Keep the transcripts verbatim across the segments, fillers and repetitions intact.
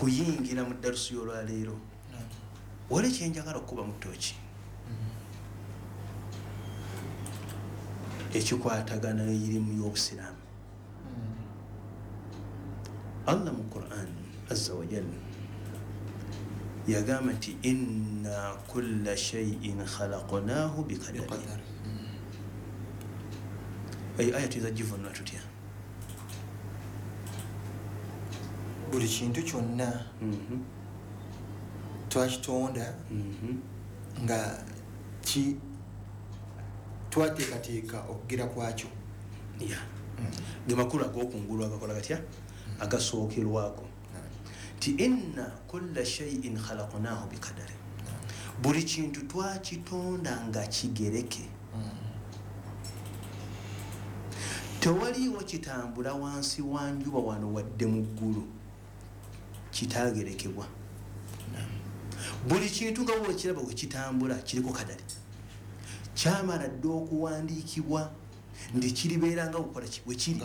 kuyingira mu darusu y'olwaleero wali kyenjagala okuba mu ttooki ekikwatagana n'eyirimu y'obusiraamu. Allah mu Qur'an azza wa jalla yagamba nti inna kulla shay'in khalaqnahu biqadarin. Eyo aya tuyinza givunula tutya? Buli kintu kyonna twakitonda nga ki twateekateeka okugera kwakyo. Ge makulu ag'okungulu agakola gatya agasookerwako ti inna kulla shay'in khalaqnahu biqadarin. Buli kintu twakitonda nga kigereke. Tewaliwo kitambula wansi wa njuba wano wadde mu ggulu kitaagerekebwa. Buli kintu nga bwekiraba bwe kitambula kiriko kadari, kyamala dde okuwandiikibwa nti kiribeera nga bukola bwe kiri.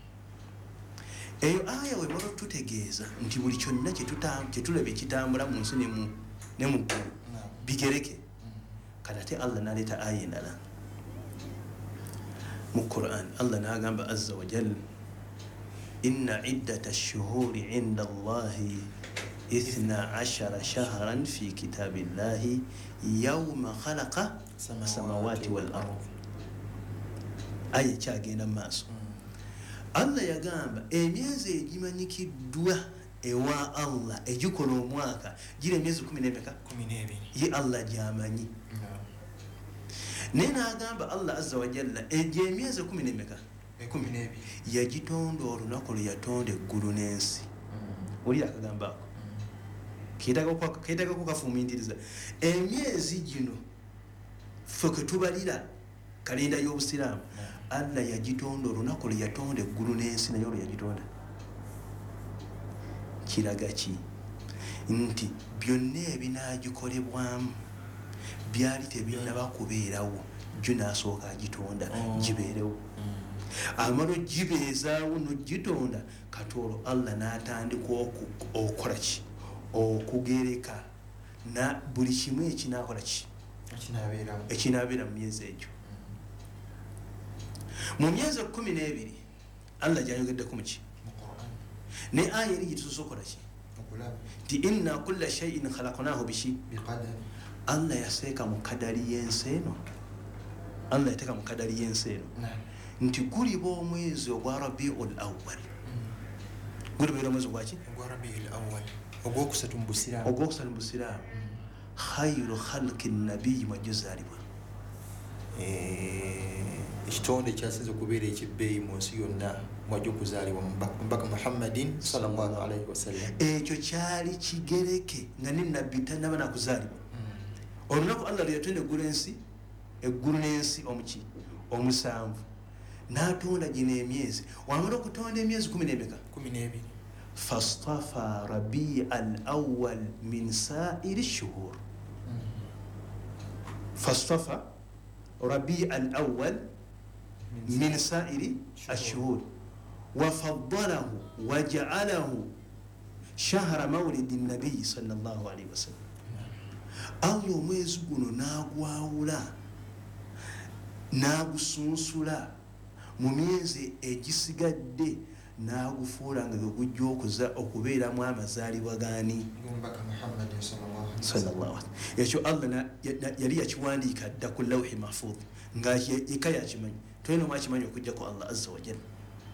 Eyo aya wemala okututegeeza nti buli kyonna kyetulaba ekitambula mu nsi ne mu ggulu bigereke. Kati ate Allah n'aleeta aya endala mu Qur'an. Allah n'agamba azza wa jalla inna iddata ash-shuhuri inda Allahi ithna ashara shahran fi kitabillahi yawma khalaqa samawati wal ard. Aya kyagenda mu maaso. Allah yagamba emyezi egimanyikiddwa ewa Allah egikola omwaka gira emyezi kumi n'ebiri. Ye Allah gyamanyi. Naye n'agamba Allah azza wa jalla egyo emyezi kumi n'emeka kumi n'ebiri yagitonda olunaku lwe yatonda eggulu n'ensi. Oli akagamba ako keetagako kafuumindiriza. Emyezi gino ffe ke tubalira kalenda y'obusiraamu Allah yagitonda olunaku lwe yatonda eggulu n'ensi. Naye olwo yagitonda kiraga ki? Nti byonna ebinaagikolebwamu byali tebinnaba kubeerawo, gyo n'asooka agitonda gibeerewo. Amala ogibeezaawo n'ogitonda kati olwo Allah n'atandika okukola ki? Okugereka na buli kimu ekinaakola ki? Ekinaabeera mu myezi egyo. Mu myezi kumi n'ebiri Allah gy'ayogeddeko mu ki? Ne aya eri gitusobola okukola ki? Nti inna kulla shay'in khalaqnahu biki? Allah yaseeka mu kadali y'ensi eno. Allah yateeka mu kadali y'ensi eno nti guliba omwezi ogwa Rabiul Awwal. Guliba omwezi ogwaki? Ogwa Rabiul Awwal, ogwokusatu mu busiraamu. Ogwokusatu mu busiraamu. Khayru khalqi nabiyyi mwajuzaalibwa. Ekitonde kyasinze okubeera ekibbeeyi mu nsi yonna mwajja okuzaalibwa mubaka Muhammadin sallallahu alayhi wasallam. Ekyo kyali kigereke nga ne nabbi tannaba nakuzaalibwa. Olunaku Allah lwe yatonda eggulu n'ensi, eggulu n'ensi omuki omusanvu n'atonda gino emyezi. Wamala okutonda emyezi kumi n'emeka? kumi n'ebiri. Fastafa Rabi al-awwal min sa'iri shuhur. Fastafa Rabi al-awwal min sa'iri ash-shuhur wa faddalahu wa ja'alahu shahra mawlidi an-nabi sallallahu alayhi wasallam. Allah omwezi guno n'agwawula n'agusunsula mu myezi egisigadde n'agufuula nga gujja okuza okubeeramu amazaalibwa gaani? Mubaka Muhammad sallallahu sallallahu alaihi wasallam. Ekyo Allah yali yakiwandiika dda ku lawhi mahfuz nga eka yakimanyi. Tulina mwakimanyi okujjako Allah azza wa jalla.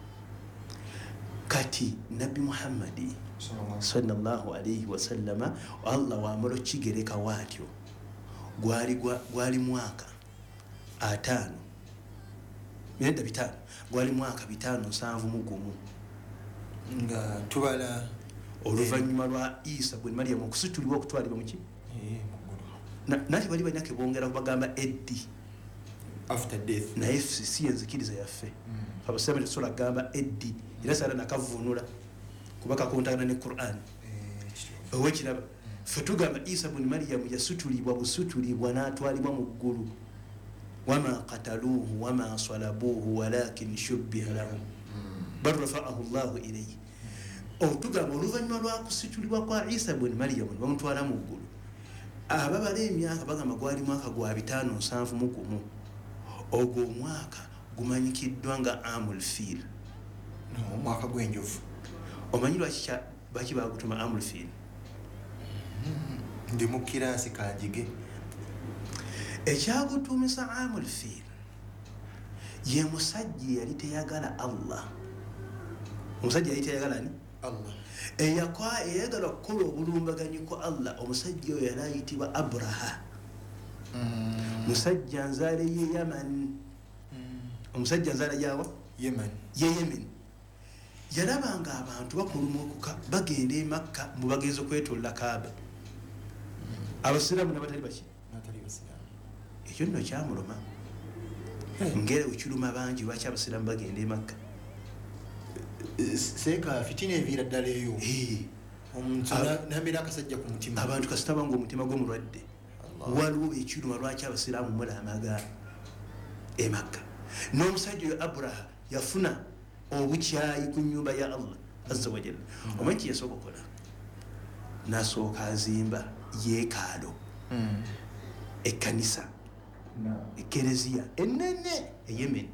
Kati Nabbi Muhammadi sallallahu alayhi wasallama Allah wamala kigereka waatyo gwali gwali mwaka ataano myenda bitaano gwali mwaka bitaano nsanvu mu gumu nga tubala oluvannyuma lwa Isa bwe Maryam okusitulibwa okutwalibwa mu ki? Nati bali balina kebongera kubagamba eddi after death. Naye si enzikiriza yaffe. Abasema tesobola kugamba eddi era sala nakavunula kuba kakontagana ne Qur'an. Owekiraba ffe tugamba Isa bwe Maryam yasutulibwa busutulibwa n'atwalibwa mu ggulu. Wama qataluhu wama salabuhu walakin shubbiha lahum bal rafa'ahu Allahu ilayhi. otugamba oluvannyuma lwa kusitulibwa kwa Isa ibn Maryam ne bamutwala mu ggulu ababala emyaka bagamba gwali mwaka gwa bitaano nsanvu mu gumu ogwo omwaka gumanyikiddwa nga amul fil omwaka gw'enjovu omanyi lwaki baki bagutuma amul fil ndi mu kiraasi kanjige ekyagutumisa amul fil ye musajja yali teyagala Allah omusajja yali teyagala ni Allah eyakwa eyagala okukola obulumbaganyi ko Allah omusajja oyo yali ayitibwa Abraha musajja nzaale ye Yaman omusajja nzaala yawa Yemen ye Yemen yalabanga abantu bakulumuka bagenda e Makka mu bagenzi okwetolla Kaaba abasiraamu n'abatali baki natali basiraamu ekyo nno kyamuluma ngere ukiruma bangi lwaki abasiraamu bagenda e Makka seeka fitina eviira ddala eyo omuntu namera akasajja ku mutima abantu kasita banga omutima gwe mulwadde waliwo ekiruma lwaki abasiraamu mulamaga e Makka n'omusajja oyo Abraha yafuna obukyayi ku nnyumba ya Allah azza wa jalla omanyi kye yasooka okola n'asooka azimba yeekaalo ekkanisa ekereziya ennene e Yemen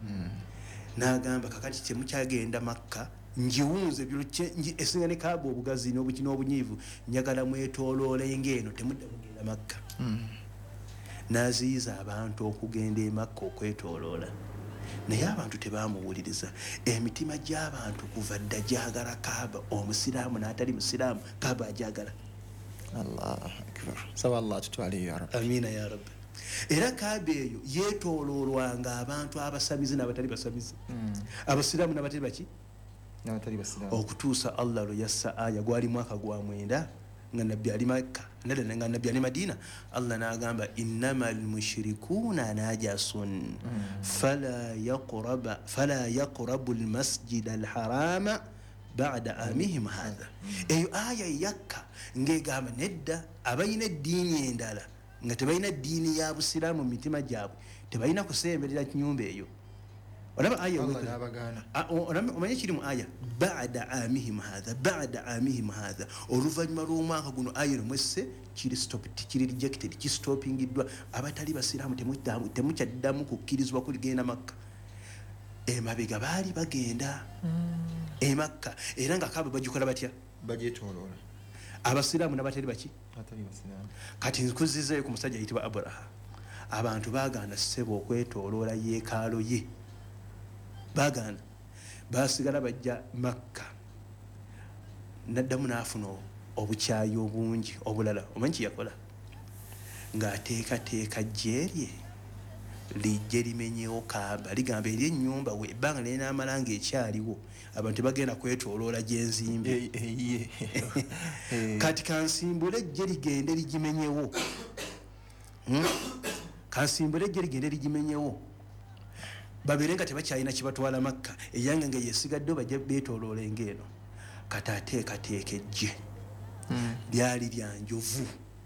n'agamba kakati temukyagenda Makka njiwunze esinga ne Kaaba obugazi n'obuki n'obunyiivu njagala mwetooloola ng'eno temudda mugenda Makka n'aziyiza abantu okugenda e Makka okwetooloola naye abantu tebamuwuliriza emitima gy'abantu kuva dda gyagala Kaaba omusiraamu n'atali musiraamu Kaaba agyagala Allahu akbar sawa Allah tutwale ya Rabbi amina ya Rabbi era Kaaba eyo yeetooloolwanga abantu abasamizi n'abatali basamizi abasiraamu n'abatali baki n'abatali basiraamu okutuusa Allah lwe yassa aya gwali mwaka gwa mwenda nga nabbi ali Makka nadda nga nabbi ali Madina Allah n'agamba innamal mushrikuuna najasun fala yaqraba fala yaqrabu almasjida alharama ba'da amihim hadha eyo aya yakka ng'egamba nedda abayina eddiini endala nga tebalina ddiini ya busiraamu mu mitima gyabwe tebalina kusemberera kinyumba eyo olaba aya omanye kiri mu aya ba'da amihim hadha ba'da amihim hadha oluvannyuma lw'omwaka guno aya eromwesse kiri stopped kiri rejected kistopingiddwa abatali basiraamu temukyaddamu kukkirizibwa kuligenda Makka emabega baali bagenda e Makka era nga Kaaba bagikola batya bagyetooloola abasiraamu n'abatali baki atali basiraamu kati nkuzizeeyo ku musajja ayitibwa Abraha abantu baagaana ssebo okwetooloola yeekaalo ye baagaana basigala bajja Makka naddamu n'afuna obukyayi obungi obulala omanyi kye yakola ng'ateekateeka jjeerye lijje limenyewo Kaaba ligamba eri ennyumba we ebbanga naye n'amala ng'ekyaliwo abantu tebagenda kwetooloola gyenzimbe kati kansimbule ejje ligende ligimenyewo kansimbule ejje ligende ligimenyewo babeere nga tebakyalina kibatwala Makka eyange nga yesigaddewo bajja beetooloola eng'eno kati ateekateeka ejje lyali lya njovu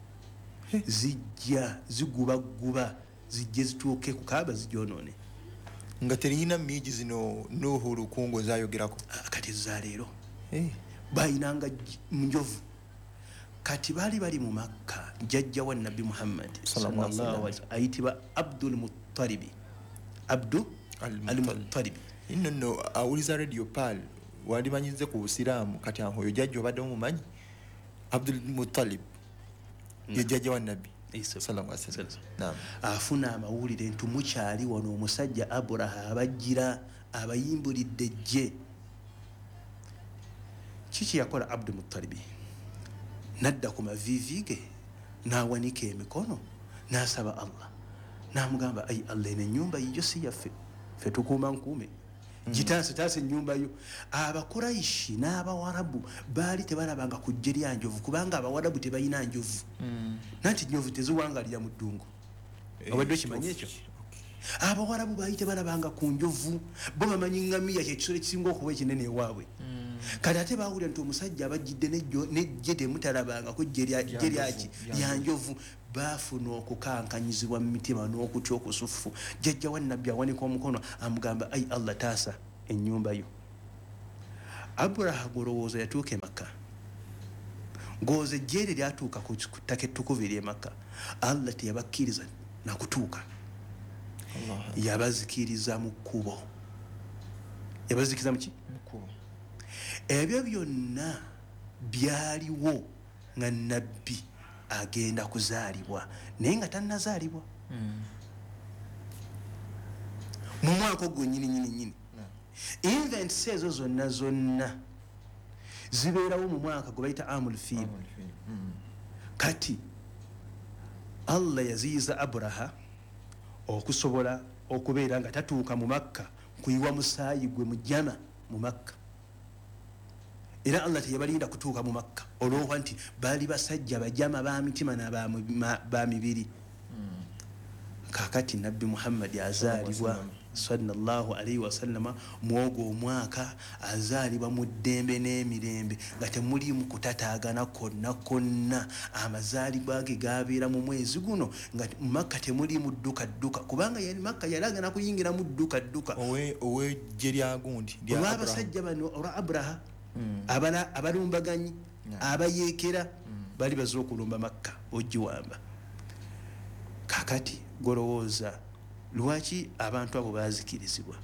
zijja zigubaguba zijje zituuke ku Kaaba zigyonoone nga terina miji zino Nuhu lukungo zayogerako kati za leero bayinanga njovu kati bali bali mu Makka jjajja wa Nabbi Muhammad sallallahu alaihi wasallam ayitibwa Abdul Muttalib Abdu al-Muttalib inno no awuliza radio pal wali manyize ku busiraamu kati aho yo jjajja obadde omumanyi Abdul Muttalib ye jjajja wa Nabbi sallallahu alaihi wasallam naam afuna amawulire nti mukyali wano omusajja Abraha abajjira abayimbulidde ejje kiki yakola Abdul Muttalib nadda ku mavivi ge n'awanika emikono n'asaba Allah n'amugamba ayi Allah eno ennyumba yiyo si yaffe ffe tukuuma nkuume gitaase taase ennyumba yo Abakuraishi n'Abawarabu baali tebalabanga ku ggye lya njovu kubanga Abawarabu tebalina njovu nanti njovu teziwangalira mu ddungu obadde okimanyi ekyo Abawarabu baali tebalabanga ku njovu bo bamanyi ngamiya kyekisolo ekisinga okuba ekinene ewaabwe kati ate baawulira nti omusajja abajjidde n'ejje temutalabanga ku ggye lyaki lya njovu baafuna okukankanyizibwa mu mitima n'okutya okusuffu jjajja wa Nabbi awanika omukono amugamba ayi Allah taasa ennyumba yo Abraha golowooza yatuuka e Makka ngooze ejjeere lyatuuka ku ttaka ettukuvu ery'e Makka Allah teyabakkiriza nakutuuka yabazikiriza mu kkubo yabazikiriza mu ki ebyo byonna byaliwo nga nabbi agenda kuzaalibwa naye nga tannazaalibwa mu mwaka ogwo nyini nyini nyini events ezo zonna zonna zibeerawo mu mwaka gwe bayita amul fiil kati Allah yaziyiza Abraha okusobola okubeera nga tatuuka mu Makka kuyiwa musaayi gwe mujama mu Makka era Allah teyabalinda kutuuka mu Makka olwokuba nti baali basajja bajama ba mitima ba mibiri kakati nabbi Muhammad azaalibwa sallallahu alaihi wasallama mwogo omwaka azaalibwa mu ddembe n'emirembe nga temulimu kutataagana konna konna amazaalibwa ge gabeera mu mwezi guno nga Makka temulimu dduka dduka kubanga yali Makka yalagana kuyingira mu dduka dduka owe owe jerya gundi lya abasajja bano olwa Abraha abala abalumbaganyi abayeekera bali bazze okulumba Makka ogiwamba kakati golowooza lwaki abantu abo bazikirizibwa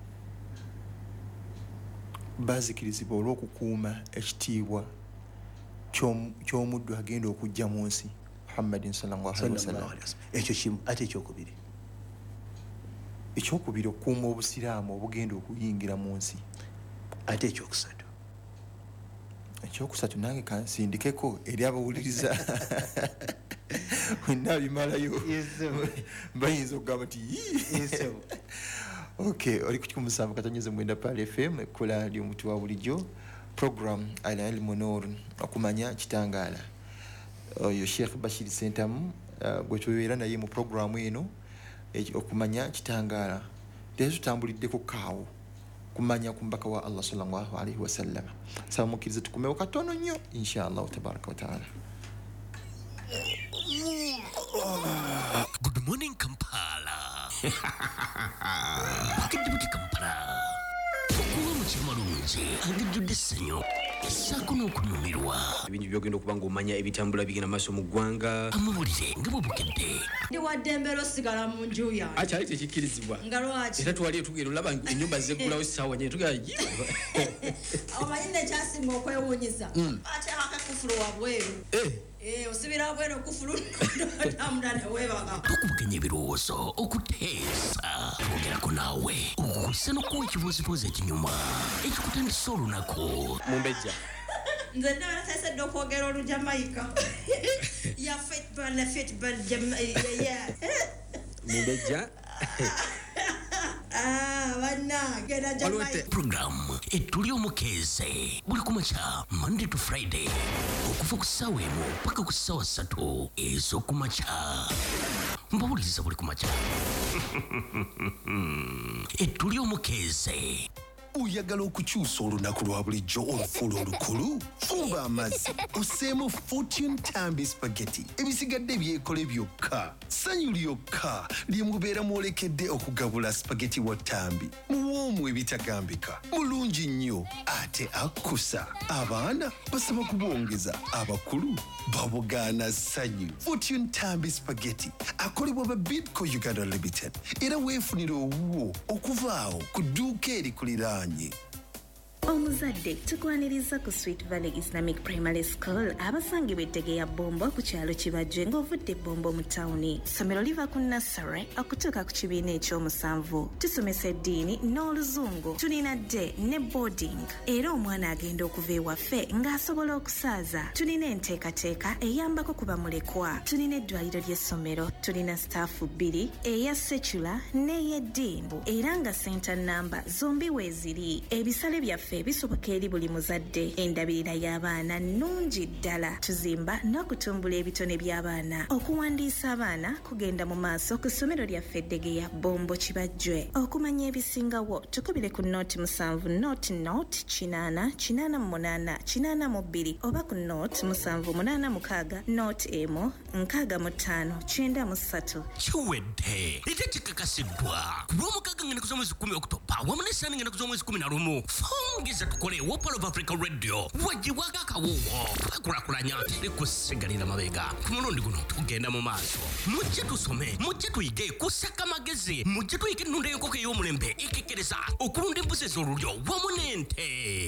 bazikirizibwa olw'okukuuma ekitiibwa ky'omuddu agenda okujja mu nsi Muhammadin sallallahu alaihi wasallam ekyo kimu ate ekyokubiri ekyokubiri okukuuma obusiraamu obugenda okuyingira mu nsi ate ekyokusatu ekyokusatu nange kansindikeko eri abawuliriza wenna bimalayo bayinza okugamba ti ok oli ku musanvu katonyeze mwenda pal fm ekola lyo omuti wa bulijjo program al ilmu nur okumanya kitangaala oyo Sheikh Bashir Sentamu gwe tubeera naye mu programu eno okumanya kitangaala leero tutambuliddeko kaawo kumanya kumbaka wa Allah sallallahu alaihi wasallam sawa mukirize tukumewo katono nnyo inshallah tabaraka wa taala. Good morning Kampala. Akidibuti Kampala. Kuwa mukimalungi angijjudde essanyu essaako n'okunyumirwa ebintu byogenda okuba ng'omanya ebitambula bigenda maaso mu ggwanga amawulire nga bwe bukedde ndi waddembera osigala mu nju yange akyali tekikkirizibwa nga lwaki era twali tugenda olaba ennyumba zeggulawo essaawa nyene tugenda omanyi nekyasinga okwewuunyisa ate akakufulu wabweru osibira bwero kufulu namula newebaga tukubuganya ebirowoozo okuteesa twogerako naawe okukusa n'okuwa ekibuuzibuuzi ekinyuma ekikutandisa olunaku mumbejja nze nabateesedde okwogera olujamayika ya fitbal fitbal mumbejja bannange na Jamaica program etuli omukeeze buli kumakya Monday to Friday okuva ku ssaawa emu paka ku ssaawa ssatu ez'okumakya mbawuliriza buli kumakya etuli omukeeze oyagala okukyusa olunaku lwa bulijjo olufuula olukulu fuba amazzi oseemu Fortune Tambi Spaghetti ebisigadde byekole byokka sanyu lyokka lye mubeera mwolekedde okugabula spaghetti wa Tambi muwoomu ebitagambika mulungi nnyo ate akkusa abaana basaba kubwongeza abakulu babugaana sanyu Fortune Tambi Spaghetti akolebwa ba Bidco Uganda Limited era weefunira owuwo okuvaawo ku dduuka erikuliraanye. Omuzadde tukwaniriza ku Sweet Valley Islamic Primary School abasangibwa Ettegeya Bombo ku kyalo Kibajje ng'ovudde Bombo mu tawuni. Ssomero liva ku nursery okutuuka ku kibiina ekyomusanvu. Tusomesa eddiini n'oluzungu. Tulina day ne boarding. Era omwana agenda okuva ewaffe ng'asobola okusaaza. Tulina enteekateeka eyambako ku bamulekwa. Tulina eddwaliro ly'essomero. Tulina staafu bbiri eya secular n'ey'eddiini. Era nga center number zombi weeziri. Ebisale byaffe bisoboka eri buli muzadde. Endabirira y'abaana nnungi ddala. Tuzimba n'okutumbula ebitone by'abaana. Okuwandiisa abaana kugenda mu maaso ku ssomero lyaffe Ettegeya Bombo Kibajje. Okumanya ebisingawo tukubire ku nooti musanvu nooti nooti kinaana kinaana mu munaana kinaana mu bbiri oba ku nooti musanvu munaana mukaaga nooti emu nkaaga mu ttaano kyenda mu ssatu. Kiwedde era kikakasiddwa ku lw'omukaaga ngenda ku z'omwezi kkumi Okutoba wamu n'essaani ngenda ku z'omwezi kkumi na lumu. Fongeza tukkiriza tukole Wopal of Africa Radio wajiwaga kawuwo akulakulanya likusigalira mabega ku mulundi guno tugenda mu maaso mujje tusome mujje tuyige kusaka magezi mujje tuyige nnunda y'enkoko ey'omulembe ikikiriza okulunda embuzi ez'olulyo wamu n'ente